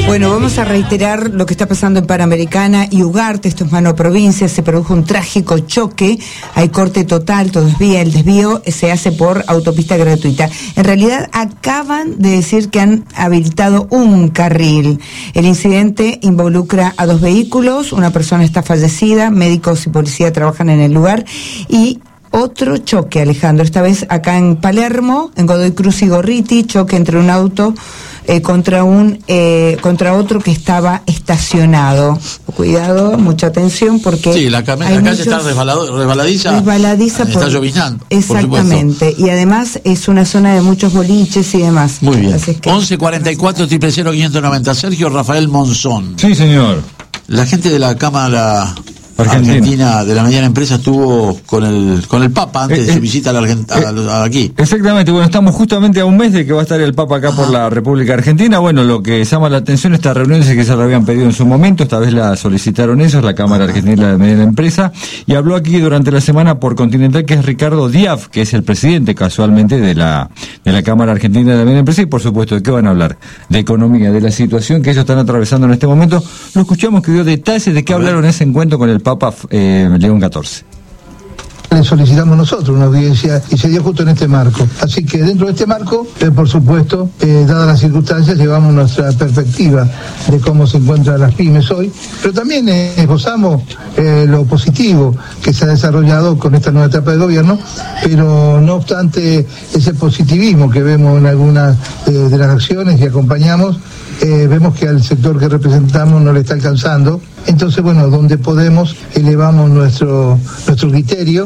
Bueno, vamos a reiterar lo que está pasando en Panamericana y Ugarte, esto es Mano Provincia. Se produjo un trágico choque, hay corte total, todo es vía, el desvío se hace por autopista gratuita. En realidad acaban de decir que han habilitado un carril. El incidente involucra a 2 vehículos, una persona está fallecida, médicos y policía trabajan en el lugar y otro choque, Alejandro, esta vez acá en Palermo, en Godoy Cruz y Gorriti, choque entre un auto contra otro que estaba estacionado. Cuidado, mucha atención porque sí, la calle está resbaladiza está lloviznando. Exactamente, y además es una zona de muchos boliches y demás. Muy bien. 1144 000 590. Sergio Rafael Monzón. Sí, señor. La gente de la Cámara Argentina de la mediana empresa estuvo con el Papa antes de su visita a aquí. Exactamente, bueno, estamos justamente a un mes de que va a estar el Papa acá por la República Argentina. Bueno, lo que llama la atención, estas reuniones que se le habían pedido en su momento, esta vez la solicitaron ellos, la Cámara Argentina de la mediana empresa, y habló aquí durante la semana por Continental, que es Ricardo Diaf, que es el presidente casualmente de la Cámara Argentina de la mediana empresa, y por supuesto, ¿de qué van a hablar? De economía, de la situación que ellos están atravesando en este momento. Lo escuchamos que dio detalles de qué hablaron en ese encuentro con el Papa León XIV. Le solicitamos nosotros una audiencia y se dio justo en este marco. Así que dentro de este marco, por supuesto, dadas las circunstancias, llevamos nuestra perspectiva de cómo se encuentran las pymes hoy, pero también esbozamos lo positivo que se ha desarrollado con esta nueva etapa de gobierno, pero no obstante ese positivismo que vemos en algunas de las acciones que acompañamos, vemos que al sector que representamos no le está alcanzando. Entonces, bueno, donde podemos, elevamos nuestro criterio.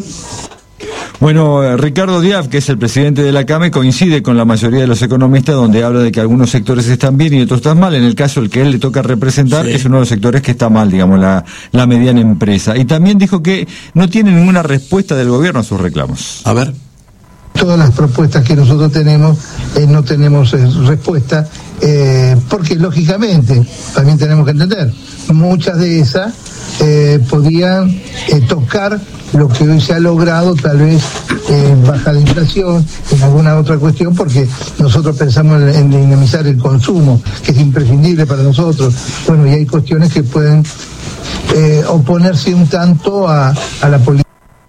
Bueno, Ricardo Diaf, que es el presidente de la CAME, coincide con la mayoría de los economistas, donde habla de que algunos sectores están bien y otros están mal. En el caso el que él le toca representar, es uno de los sectores que está mal, digamos, la mediana empresa. Y también dijo que no tiene ninguna respuesta del gobierno a sus reclamos. A ver. Todas las propuestas que nosotros tenemos, no tenemos respuesta, porque lógicamente, también tenemos que entender, muchas de esas podían tocar lo que hoy se ha logrado, tal vez baja la inflación, en alguna otra cuestión, porque nosotros pensamos en dinamizar el consumo, que es imprescindible para nosotros. Bueno, y hay cuestiones que pueden oponerse un tanto a la política.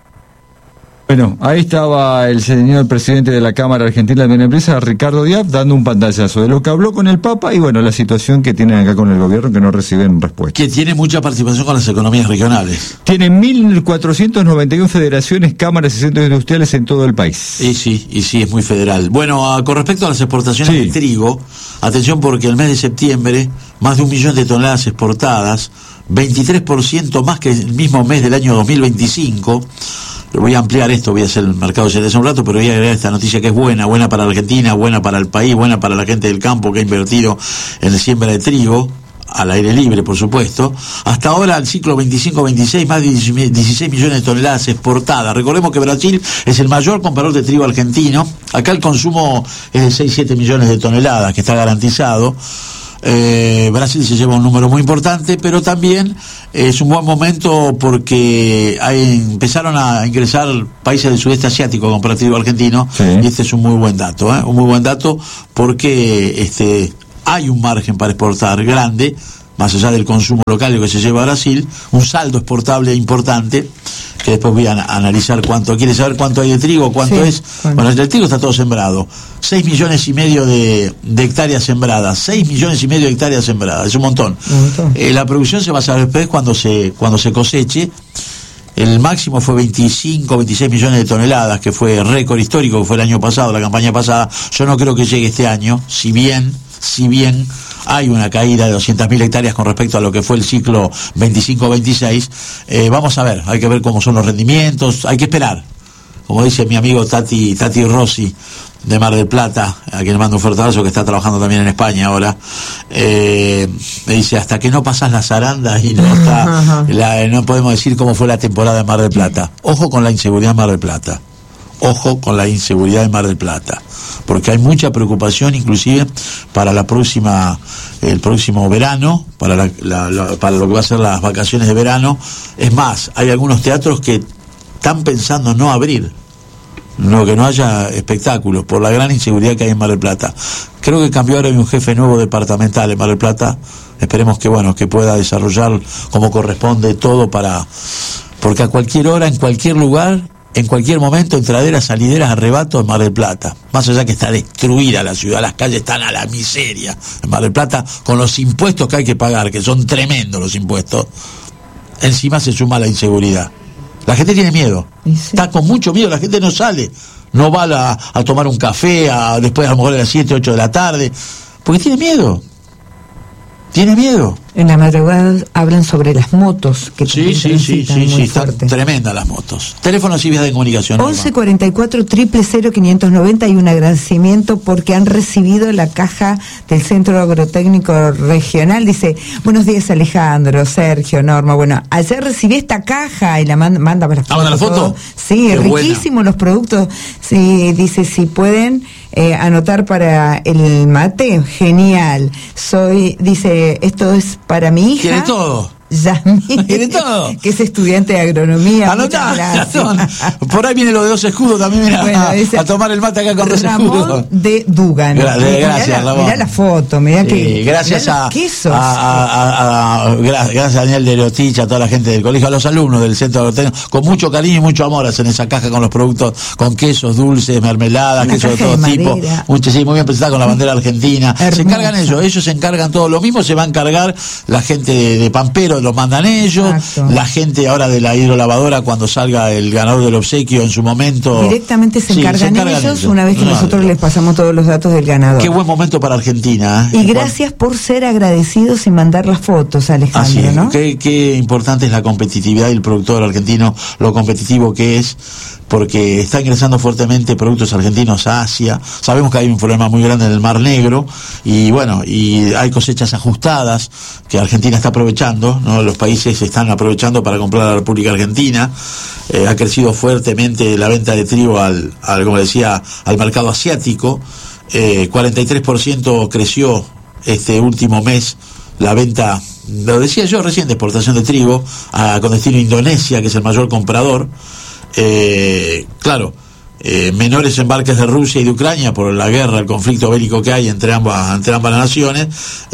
Bueno, ahí estaba el señor presidente de la Cámara Argentina de Mediana Empresa, Ricardo Diaf, dando un pantallazo de lo que habló con el Papa y bueno, la situación que tienen acá con el gobierno, que no reciben respuesta. Que tiene mucha participación con las economías regionales. Tiene 1.491 federaciones, cámaras y centros industriales en todo el país. Y sí, es muy federal. Bueno, con respecto a las exportaciones de trigo, atención porque el mes de septiembre, más de 1 millón de toneladas exportadas, 23% más que el mismo mes del año 2025. Voy a ampliar esto, voy a hacer el mercado de un rato, pero voy a agregar esta noticia que es buena para la Argentina, buena para el país, buena para la gente del campo que ha invertido en la siembra de trigo, al aire libre, por supuesto. Hasta ahora, el ciclo 25-26, más de 16 millones de toneladas exportadas. Recordemos que Brasil es el mayor comprador de trigo argentino. Acá el consumo es de 6-7 millones de toneladas, que está garantizado. Brasil se lleva un número muy importante, pero también es un buen momento porque empezaron a ingresar países del sudeste asiático a comprar trigo argentino, y este es un muy buen dato, un muy buen dato porque hay un margen para exportar grande, más allá del consumo local que se lleva a Brasil, un saldo exportable importante, que después voy a analizar cuánto. ¿Quieres saber cuánto hay de trigo? ¿Cuánto es? Bueno, el trigo está todo sembrado. 6,5 millones de hectáreas sembradas. 6,5 millones de hectáreas sembradas. Es un montón. La producción se va a saber después cuando se coseche. El máximo fue 26 millones de toneladas, que fue récord histórico, que fue el año pasado, la campaña pasada. Yo no creo que llegue este año, si bien hay una caída de 200.000 hectáreas con respecto a lo que fue el ciclo 25-26. Vamos a ver, hay que ver cómo son los rendimientos, hay que esperar. Como dice mi amigo Tati Rossi de Mar del Plata, a quien le mando un fuerte abrazo, que está trabajando también en España ahora, me dice, hasta que no pasas las zarandas y no podemos decir cómo fue la temporada en Mar del Plata. Ojo con la inseguridad en Mar del Plata. Ojo con la inseguridad en Mar del Plata, porque hay mucha preocupación inclusive para el próximo verano, para lo que va a ser las vacaciones de verano. Es más, hay algunos teatros que están pensando no abrir que no haya espectáculos por la gran inseguridad que hay en Mar del Plata. Creo que cambió ahora, hay un jefe nuevo departamental en Mar del Plata. Esperemos que pueda desarrollar como corresponde todo porque a cualquier hora, en cualquier lugar, en cualquier momento, entraderas, salideras, arrebatos en Mar del Plata. Más allá que está destruida la ciudad, las calles están a la miseria en Mar del Plata, con los impuestos que hay que pagar, que son tremendos los impuestos, encima se suma la inseguridad. La gente tiene miedo, está con mucho miedo, la gente no sale, no va a tomar un café después a lo mejor de las 7, 8 de la tarde, porque tiene miedo. En la madrugada hablan sobre las motos que sí, están tremendas las motos. Teléfonos y vías de comunicación. 1144-000-590 y un agradecimiento porque han recibido la caja del Centro Agrotécnico Regional. Dice, buenos días Alejandro, Sergio, Norma. Bueno, ayer recibí esta caja y la manda para la foto. Sí, qué riquísimo buena. Los productos. Sí, dice, si pueden anotar para el mate, genial. Dice, esto es para mi hija. ¿Quiere todo? Yasmín, ¿Quiere todo? Que es estudiante de agronomía. Anotá, por ahí viene lo de 2 escudos también, a tomar el mate acá con 2 escudos. Ramón de Dugan. Gracias, Ramón. Mirá la foto, gracias gracias a Daniel de Leotich, a toda la gente del colegio, a los alumnos del Centro Agrotécnico, con mucho cariño y mucho amor hacen esa caja con los productos, con quesos, dulces, mermeladas, quesos de todo tipo. Muy bien presentada con la bandera argentina. Hermosa. Se encargan ellos se encargan todo. Lo mismo se va a encargar la gente de Pampero, lo mandan ellos. Exacto. La gente ahora de la hidrolavadora, cuando salga el ganador del obsequio en su momento, directamente se encargan ellos una vez que nosotros les pasamos todos los datos del ganador. Qué buen momento para Argentina, y gracias por ser agradecidos y mandar las fotos, Alejandro. Así, ¿no? Qué importante es la competitividad del productor argentino, lo competitivo que es, porque está ingresando fuertemente productos argentinos a Asia. Sabemos que hay un problema muy grande en el Mar Negro y hay cosechas ajustadas que Argentina está aprovechando, ¿no? Los países están aprovechando para comprar a la República Argentina. Ha crecido fuertemente la venta de trigo como decía, al mercado asiático. 43% creció este último mes la venta, lo decía yo recién, de exportación de trigo con destino a Indonesia, que es el mayor comprador. Menores embarques de Rusia y de Ucrania por la guerra, el conflicto bélico que hay entre ambas naciones,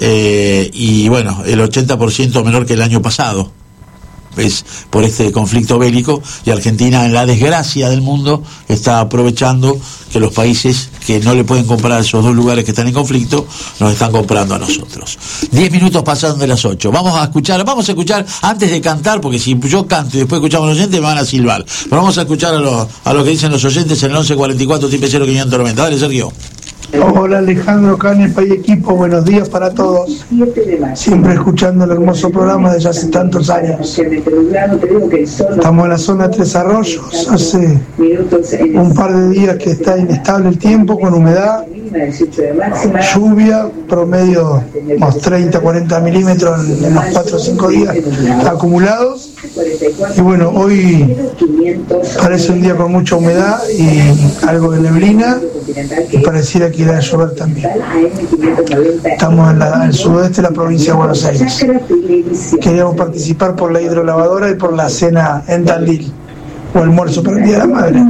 y el 80% menor que el año pasado. Es por este conflicto bélico, y Argentina, en la desgracia del mundo, está aprovechando que los países que no le pueden comprar a esos 2 lugares que están en conflicto nos están comprando a nosotros. 10 minutos pasaron de las 8. Vamos a escuchar antes de cantar, porque si yo canto y después escuchamos a los oyentes me van a silbar, pero vamos a escuchar a lo que dicen los oyentes en el 1144 00590. Dale, Sergio. Hola Alejandro, Canepa y equipo, buenos días para todos. Siempre escuchando el hermoso programa desde hace tantos años. Estamos en la zona de Tres Arroyos, hace un par de días que está inestable el tiempo, con humedad, lluvia, promedio unos 30-40 milímetros en los 4 o 5 días acumulados. Y hoy parece un día con mucha humedad y algo de neblina, y pareciera que irá a llover también. Estamos en el sudoeste de la provincia de Buenos Aires. Queríamos participar por la hidrolavadora y por la cena en Tandil, o almuerzo para el Día de la Madre.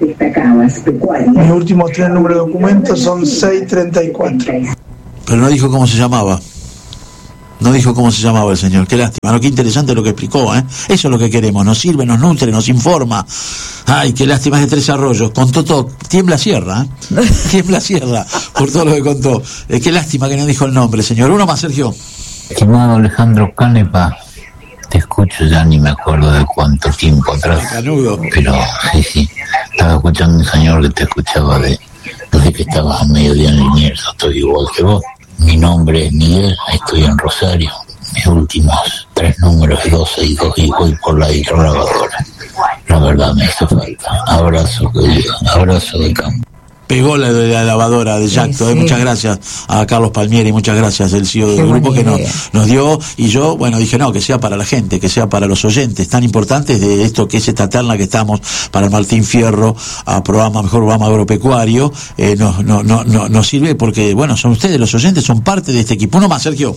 Mis últimos 3 números de documentos son 634. Pero no dijo cómo se llamaba. No dijo cómo se llamaba el señor. Qué lástima, qué interesante lo que explicó, Eso es lo que queremos, nos sirve, nos nutre, nos informa. Ay, qué lástima, es de Tres Arroyos. Contó todo, tiembla sierra, tiembla sierra, por todo lo que contó. Qué lástima que no dijo el nombre, señor. Uno más, Sergio. Estimado Alejandro Canepa, te escucho, ya ni me acuerdo de cuánto tiempo atrás. Canudo. Pero sí, estaba escuchando un señor que te escuchaba desde que estabas a mediodía en Liniers. Estoy igual que vos. Mi nombre es Miguel, estoy en Rosario. Mis últimos 3 números, 262, y voy por la hidrolavadora. La verdad me hace falta. Abrazo, querido. Abrazo de campo. Pegó la de la lavadora de Yacto. Sí. Muchas gracias a Carlos Palmieri, muchas gracias, el CEO del grupo, que nos dio. Y yo, dije, que sea para la gente, que sea para los oyentes tan importantes de esto que es esta terna que estamos para el Martín Fierro, mejor programa agropecuario. Nos sirve porque, son ustedes los oyentes, son parte de este equipo. Uno más, Sergio.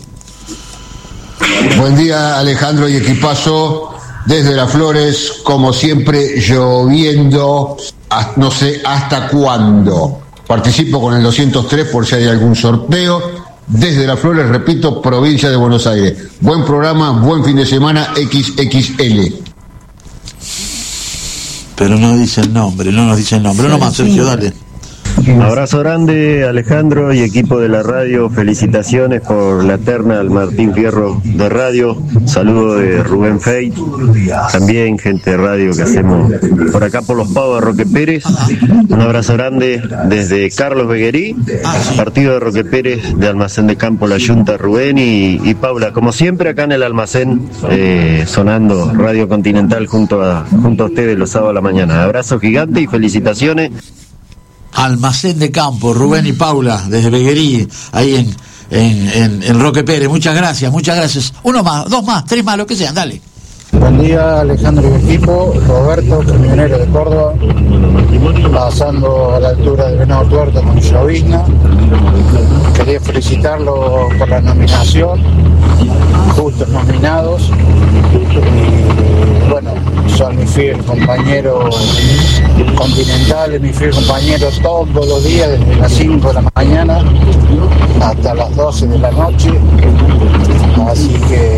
Buen día, Alejandro y equipazo. Desde Las Flores, como siempre, lloviendo no sé hasta cuándo. Participo con el 203 por si hay algún sorteo. Desde Las Flores, repito, provincia de Buenos Aires. Buen programa, buen fin de semana, XXL. Pero no dice el nombre, no nos dice el nombre. Uno más, Sergio, dale. Abrazo grande, Alejandro y equipo de la radio. Felicitaciones por la terna al Martín Fierro de radio. Saludo de Rubén Feit. También gente de radio que hacemos por acá por los Pavos de Roque Pérez. Un abrazo grande desde Carlos Beguerí, partido de Roque Pérez de Almacén de Campo La Yunta, Rubén y Paula. Como siempre acá en el almacén, sonando Radio Continental junto a ustedes los sábados a la mañana. Abrazo gigante y felicitaciones. Almacén de Campo, Rubén y Paula, desde Beguerí, ahí en Roque Pérez. Muchas gracias. Uno más, dos más, tres más, lo que sean, dale. Buen día, Alejandro y equipo. Roberto, camionero de Córdoba, pasando a la altura de Venado Tuerto con llovizna. Quería felicitarlo por la nominación, justos nominados. Y bueno, son mis fieles compañeros continentales, mis fieles compañeros todos los días, desde las 5 de la mañana hasta las 12 de la noche. Así que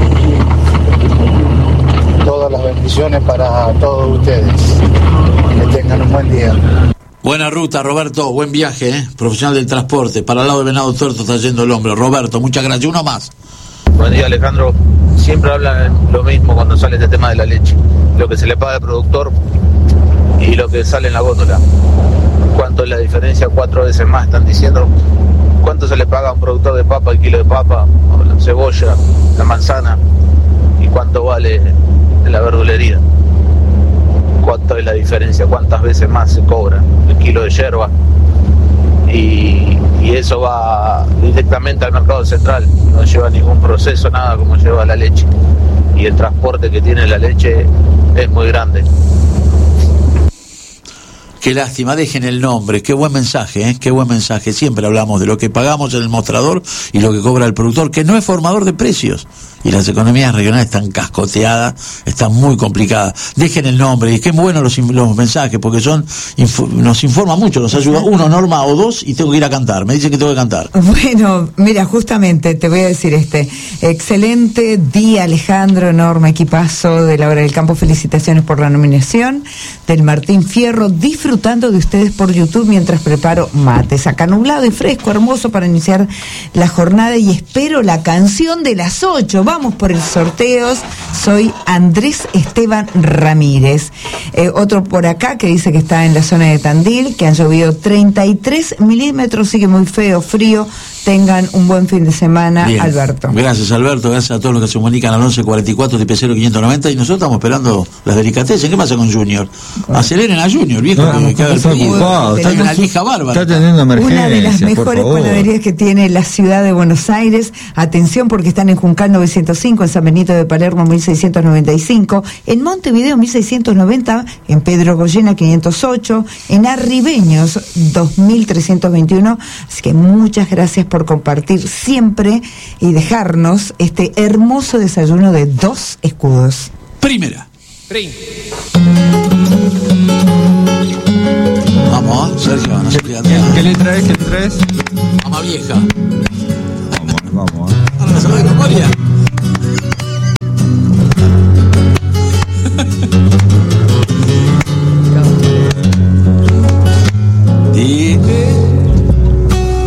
todas las bendiciones para todos ustedes. Que tengan un buen día. Buena ruta, Roberto, buen viaje, profesional del transporte. Para el lado de Venado Tuerto está yendo el hombre. Roberto, muchas gracias. Uno más. Buen día, Alejandro. Siempre hablan lo mismo cuando sale este tema de la leche. Lo que se le paga al productor y lo que sale en la góndola. ¿Cuánto es la diferencia? 4 veces más están diciendo. ¿Cuánto se le paga a un productor de papa, el kilo de papa, o la cebolla, la manzana? ¿Y cuánto vale la verdulería? ¿Cuánto es la diferencia? ¿Cuántas veces más se cobra el kilo de yerba? Y eso va directamente al mercado central, no lleva ningún proceso, nada como lleva la leche. Y el transporte que tiene la leche es muy grande. Qué lástima, dejen el nombre, qué buen mensaje, qué buen mensaje. Siempre hablamos de lo que pagamos en el mostrador y lo que cobra el productor, que no es formador de precios. Y las economías regionales están cascoteadas, están muy complicadas. Dejen el nombre, y qué buenos los mensajes, porque nos informan mucho, nos ayuda uno, Norma, o dos, y tengo que ir a cantar. Me dicen que tengo que cantar. Bueno, mira, justamente te voy a decir excelente día, Alejandro, Norma, equipazo de la Hora del Campo. Felicitaciones por la nominación del Martín Fierro, disfrutando de ustedes por YouTube mientras preparo mates. Acá nublado y fresco, hermoso para iniciar la jornada, y espero la canción de las 8. Vamos por el sorteos. Soy Andrés Esteban Ramírez. Otro por acá que dice que está en la zona de Tandil, que han llovido 33 milímetros, sigue muy feo, frío. Tengan un buen fin de semana. Bien. Alberto. Gracias, Alberto. Gracias a todos los que se comunican al 1144 TP0 590. Y nosotros estamos esperando las delicatessen. ¿Qué pasa con Junior? Aceleren a Junior, viejo, que haga el pedido. Está una lija bárbara. Está teniendo emergencia. Una de las mejores panaderías que tiene la ciudad de Buenos Aires. Atención, porque están en Juncal 905, en San Benito de Palermo 1695, en Montevideo 1690, en Pedro Goyena 508, en Arribeños 2321. Así que muchas gracias por compartir siempre y dejarnos este hermoso desayuno de 2 escudos. Primera. Vamos, Sergio, no se queda atrás. ¿Qué letra es? Mamá vieja. Vamos.